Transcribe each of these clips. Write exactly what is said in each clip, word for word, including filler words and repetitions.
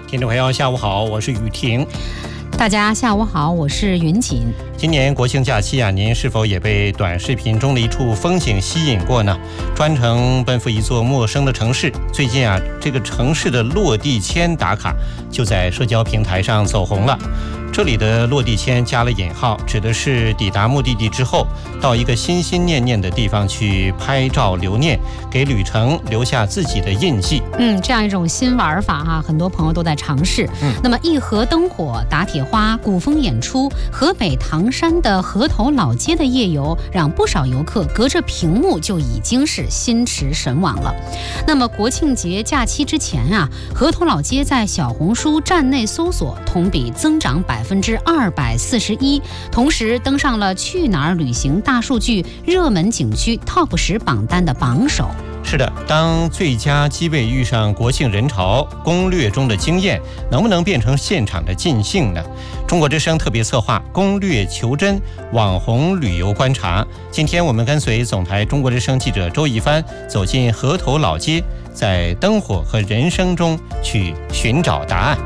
听众朋友下午好，我是雨婷。 大家下午好，我是云锦。 今年国庆假期啊，您是否也被短视频中的一处风景吸引过呢？专程奔赴一座陌生的城市，最近啊，这个城市的落地签打卡就在社交平台上走红了。这里的落地签加了引号，指的是抵达目的地之后，到一个心心念念的地方去拍照留念，给旅程留下自己的印记。 嗯，这样一种新玩法哈、啊，很多朋友都在尝试。嗯，那么一河灯火、打铁花、古风演出，河北唐山的河头老街的夜游，让不少游客隔着屏幕就已经是心驰神往了。那么国庆节假期之前啊，河头老街在小红书站内搜索同比增长百分之二百四十一，同时登上了去哪儿旅行大数据热门景区 Top 十榜单的榜首。 是的，当最佳机位遇上国庆人潮，攻略中的经验能不能变成现场的尽兴呢？中国之声特别策划攻略求真网红旅游观察，今天我们跟随总台中国之声记者周一帆走进河头老街，在灯火和人声中去寻找答案。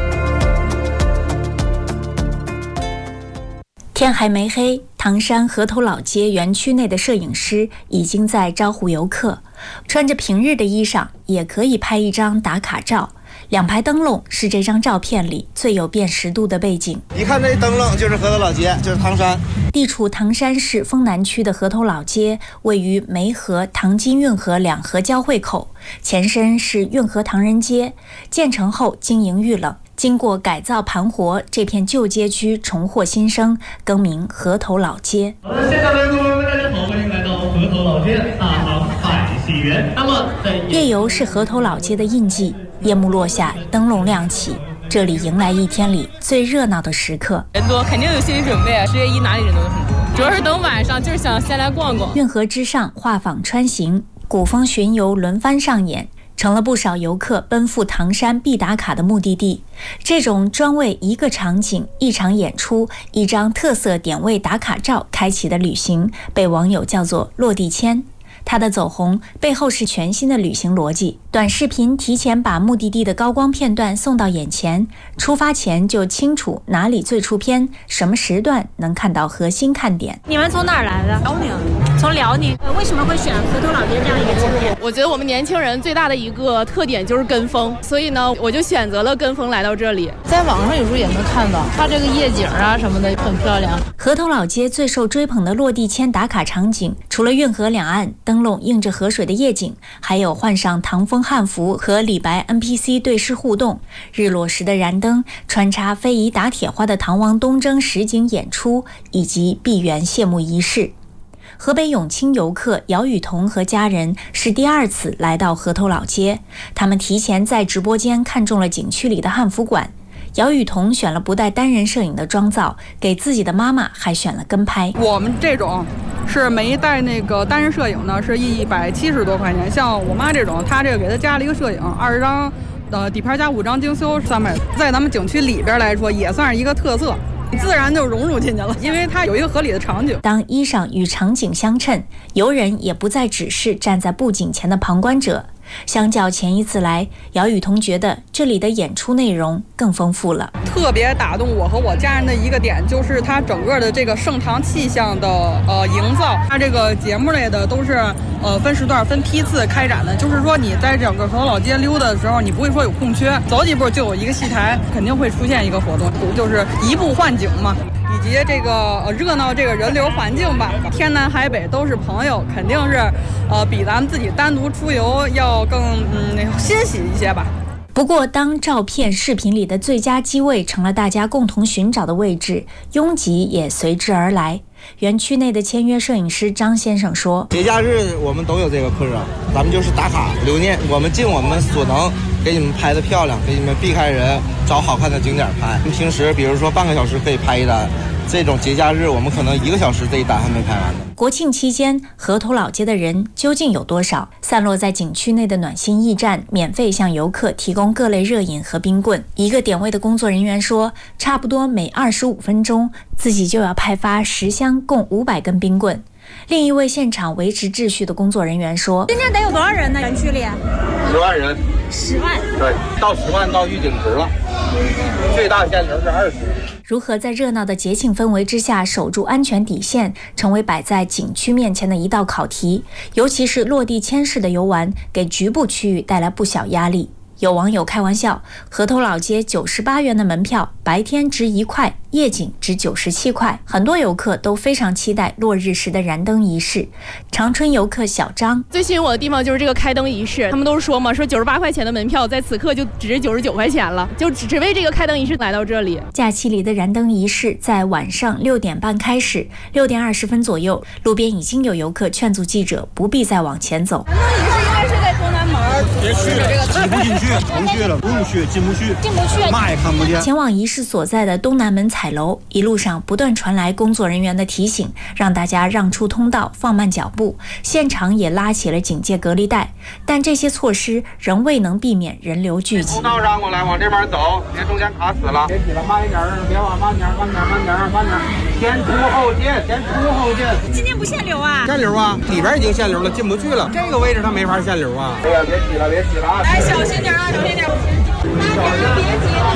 天还没黑，唐山河头老街园区内的摄影师已经在招呼游客，穿着平日的衣裳也可以拍一张打卡照。两排灯笼是这张照片里最有辨识度的背景。 一看这灯笼就是河头老街，就是唐山。 地处唐山市丰南区的河头老街，位于梅河、唐津运河两河交汇口，前身是运河唐人街，建成后经营遇冷。经过改造盘活，这片旧街区重获新生，更名河头老街。 好的，现场的各位大家好，欢迎来到河头老街大唐百喜园。那么在夜游是河头老街的印记，夜幕落下，灯笼亮起，这里迎来一天里最热闹的时刻。 人多肯定有心理准备，十月一哪里人都很多，主要是等晚上，就是想先来逛逛。 运河之上画舫穿行，古风巡游轮番上演，成了不少游客奔赴唐山必打卡的目的地。这种专为一个场景、一场演出、一张特色点位打卡照开启的旅行，被网友叫做落地签。它的走红背后是全新的旅行逻辑，短视频提前把目的地的高光片段送到眼前，出发前就清楚哪里最出片，什么时段能看到核心看点。 你们从哪儿来的？ 辽宁。 从辽宁。呃，为什么会选河头老街这样一个景点？ 我觉得我们年轻人最大的一个特点就是跟风，所以呢，我就选择了跟风来到这里。 在网上有时候也能看到，它这个夜景啊什么的很漂亮。 河头老街最受追捧的落地签打卡场景，除了运河两岸灯笼映着河水的夜景，还有换上唐风汉服和李白 N P C 对视互动，日落时的燃灯，穿插非遗打铁花的唐王东征实景演出，以及闭园谢幕仪式。河北永清游客姚雨桐和家人是第二次来到河头老街，他们提前在直播间看中了景区里的汉服馆。姚雨桐选了不带单人摄影的妆造，给自己的妈妈还选了跟拍。 我们这种是没带那个单人摄影呢，是一百七十多块钱。像我妈这种，她这个给她加了一个摄影，二十张，呃，底盘加五张精修三百，在咱们景区里边来说，也算是一个特色。自然就融入进去了，因为它有一个合理的场景。 当衣裳与场景相称，游人也不再只是站在布景前的旁观者。相较前一次来，姚雨桐觉得这里的演出内容更丰富了。 特别打动我和我家人的一个点，就是它整个的这个盛唐气象的呃营造。它这个节目类的都是呃分时段、分批次开展的，就是说你在整个河头老街溜达的时候，你不会说有空缺，走几步就有一个戏台，肯定会出现一个活动，就是移步换景嘛。以及这个热闹这个人流环境吧，天南海北都是朋友，肯定是呃比咱们自己单独出游要更嗯欣喜一些吧。 不过当照片视频里的最佳机位成了大家共同寻找的位置，拥挤也随之而来。园区内的签约摄影师张先生说， 节假日我们都有这个困扰，咱们就是打卡留念，我们尽我们所能给你们拍的漂亮，给你们避开人，找好看的景点拍。平时比如说半个小时可以拍一单，这种节假日我们可能一个小时这一单还没拍完呢。 国庆期间，河头老街的人究竟有多少？散落在景区内的暖心驿站免费向游客提供各类热饮和冰棍。一个点位的工作人员说，差不多每二十五分钟自己就要派发十箱共五百根冰棍。 另一位现场维持秩序的工作人员说：“ 今天得有多少人呢？园区里十万人， 十万， 对，到十万到预警值了，最大限流是二十。” 如何在热闹的节庆氛围之下守住安全底线，成为摆在景区面前的一道考题。尤其是落地签式的游玩，给局部区域带来不小压力。有网友开玩笑，河头老街九十八元的门票，白天值一块，夜景值九十七块。很多游客都非常期待落日时的燃灯仪式。长春游客小张最吸引我的地方就是这个开灯仪式，他们都说嘛，说九十八块钱的门票在此刻就值九十九块钱了，就只为这个开灯仪式来到这里。 假期里的燃灯仪式在晚上六点半开始，六点二十分左右，路边已经有游客劝阻记者不必再往前走。 燃灯仪式应该是在东南门， 别去了，挤不进去。不去了，不用去，进不去， 进不去， 嘛也看不见。 前往仪式所在的东南门彩楼，一路上不断传来工作人员的提醒，让大家让出通道，放慢脚步。现场也拉起了警戒隔离带，但这些措施仍未能避免人流聚集。 通道让过来，往这边走，别中间卡死了。别挤了，慢一点，别往慢点，慢点，慢点，慢点。前出后进，前出后进。 今天不限流啊？ 限流啊，里边已经限流了，进不去了。这个位置它没法限流啊。哎呀，别挤了，别挤了啊！ 来，小心点啊，小心点。大家别挤了。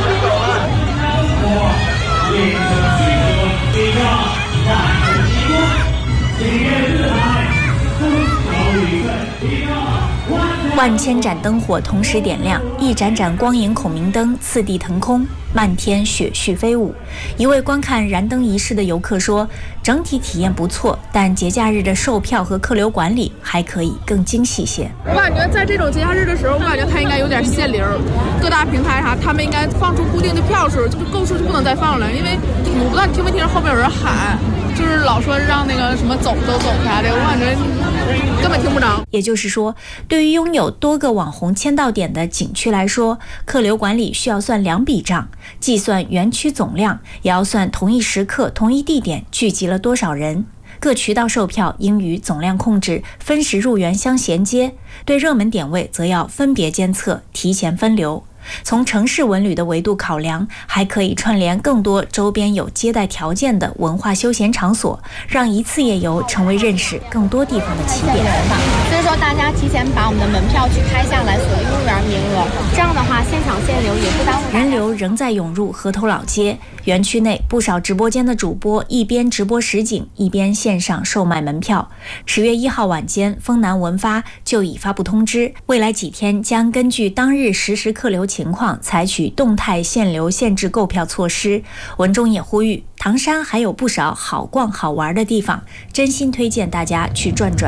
万千盏灯火同时点亮，一盏盏光影孔明灯次第腾空，漫天雪絮飞舞。一位观看燃灯仪式的游客说，整体体验不错，但节假日的售票和客流管理还可以更精细些。 我感觉在这种节假日的时候，我感觉它应该有点限流，各大平台啥，他们应该放出固定的票数，就是购数就不能再放了，因为我不知道你听没听着后面有人喊，就是老说让那个什么走走走啥的，我感觉根本听不着。 也就是说，对于拥有多个网红签到点的景区来说，客流管理需要算两笔账，计算园区总量，也要算同一时刻、同一地点聚集了多少人。各渠道售票应与总量控制、分时入园相衔接，对热门点位则要分别监测、提前分流。从城市文旅的维度考量，还可以串联更多周边有接待条件的文化休闲场所，让一次夜游成为认识更多地方的起点。 所以说，大家提前把我们的门票去开下来，锁定入园名额，这样的话，现场限流也不耽误。 人流仍在涌入河头老街，园区内不少直播间的主播一边直播实景，一边线上售卖门票。十月一号晚间，丰南文发就已发布通知，未来几天将根据当日实时客流情况，采取动态限流限制购票措施。文中也呼吁，唐山还有不少好逛好玩的地方，真心推荐大家去转转。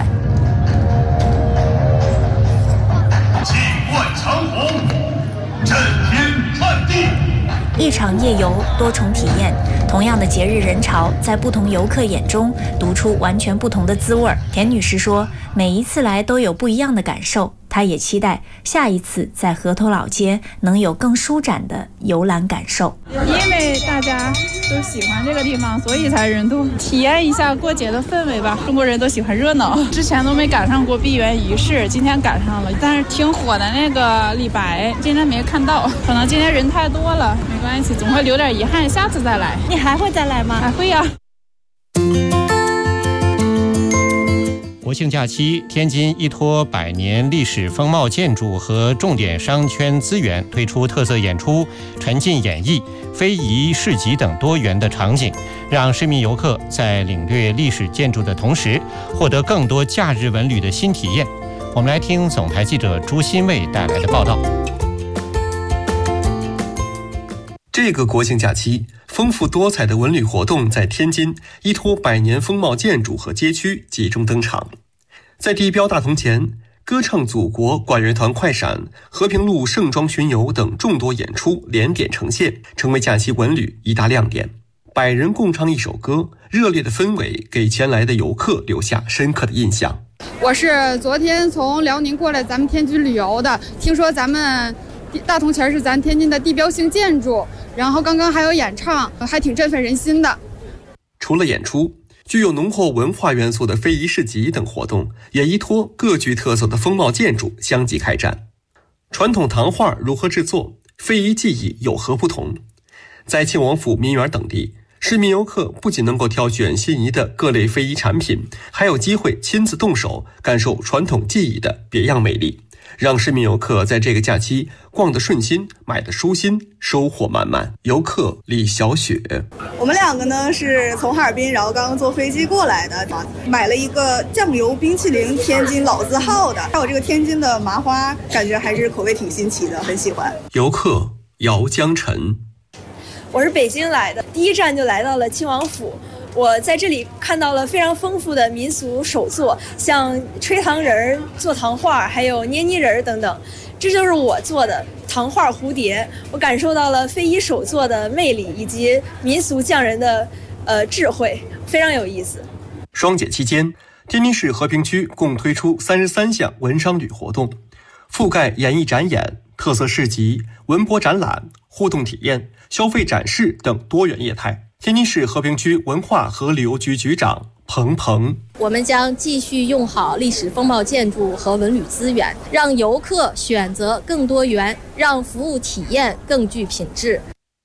气贯长虹，震天撼地。 一场夜游，多重体验，同样的节日人潮，在不同游客眼中读出完全不同的滋味。田女士说，每一次来都有不一样的感受，她也期待下一次在河头老街能有更舒展的游览感受。 因为大家都喜欢这个地方，所以才人多，体验一下过节的氛围吧。中国人都喜欢热闹，之前都没赶上过闭园仪式，今天赶上了。但是挺火的那个李白，今天没看到，可能今天人太多了，没关系，总会留点遗憾，下次再来。 你还会再来吗？ 还会呀。 国庆假期，天津依托百年历史风貌建筑和重点商圈资源，推出特色演出、沉浸演绎、非遗市集等多元的场景，让市民游客在领略历史建筑的同时，获得更多假日文旅的新体验。我们来听总台记者朱新卫带来的报道。 这个国庆假期，丰富多彩的文旅活动在天津依托百年风貌建筑和街区集中登场。在地标大同前，歌唱祖国管乐团快闪、和平路盛装巡游等众多演出连点呈现，成为假期文旅一大亮点。百人共唱一首歌，热烈的氛围给前来的游客留下深刻的印象。 我是昨天从辽宁过来咱们天津旅游的，听说咱们大铜钱是咱天津的地标性建筑，然后刚刚还有演唱，还挺振奋人心的。 除了演出，具有浓厚文化元素的非遗市集等活动也依托各具特色的风貌建筑相继开展。传统唐画如何制作，非遗技艺有何不同？在庆王府、民园等地， 市民游客不仅能够挑选心仪的各类非遗产品，还有机会亲自动手感受传统技艺的别样美丽，让市民游客在这个假期逛得顺心，买得舒心，收获满满。游客李小雪， 我们两个呢是从哈尔滨，然后刚刚坐飞机过来的，买了一个酱油冰淇淋，天津老字号的，还有这个天津的麻花，感觉还是口味挺新奇的，很喜欢。 游客姚江晨， 我是北京来的，第一站就来到了亲王府。我在这里看到了非常丰富的民俗手作，像吹糖人、做糖画，还有捏泥人等等。这就是我做的糖画蝴蝶，我感受到了非遗手作的魅力以及民俗匠人的呃智慧，非常有意思。 双节期间，天津市和平区共推出三十三项文商旅活动，覆盖演艺展演、特色市集、文博展览、互动体验、消费展示等多元业态。天津市和平区文化和旅游局局长彭鹏， 我们将继续用好历史风貌建筑和文旅资源，让游客选择更多元，让服务体验更具品质。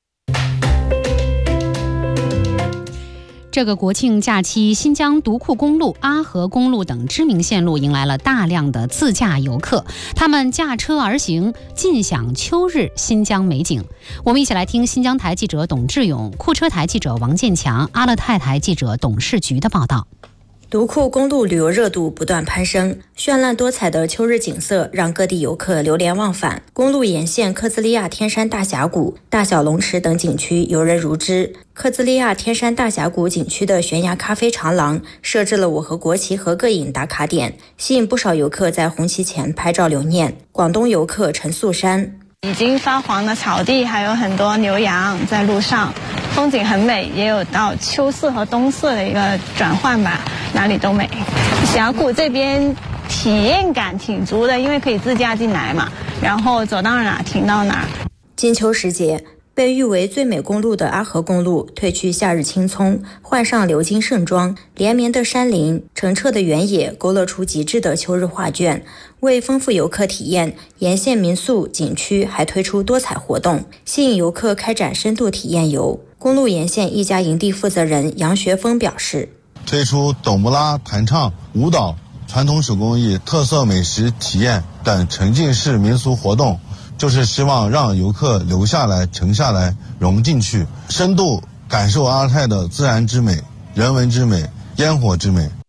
这个国庆假期，新疆独库公路、阿河公路等知名线路迎来了大量的自驾游客，他们驾车而行，尽享秋日新疆美景。我们一起来听新疆台记者董志勇、库车台记者王建强、阿勒泰台记者董世菊的报道。 独库公路旅游热度不断攀升，绚烂多彩的秋日景色让各地游客流连忘返。公路沿线克孜利亚天山大峡谷、大小龙池等景区游人如织。克孜利亚天山大峡谷景区的悬崖咖啡长廊设置了我和国旗合个影打卡点，吸引不少游客在红旗前拍照留念。广东游客陈素山， 已经发黄的草地，还有很多牛羊在路上，风景很美，也有到秋色和冬色的一个转换吧，哪里都美。峡谷这边体验感挺足的，因为可以自驾进来嘛，然后走到哪停到哪。 金秋时节，被誉为最美公路的阿河公路褪去夏日青葱，换上鎏金盛装，连绵的山林、澄澈的原野勾勒出极致的秋日画卷。为丰富游客体验，沿线民宿、景区还推出多彩活动，吸引游客开展深度体验游。公路沿线一家营地负责人杨学峰表示， 推出抖木拉、弹唱、舞蹈、传统手工艺、特色美食体验等沉浸式民俗活动，就是希望让游客留下来、沉下来、融进去，深度感受阿勒泰的自然之美、人文之美、烟火之美。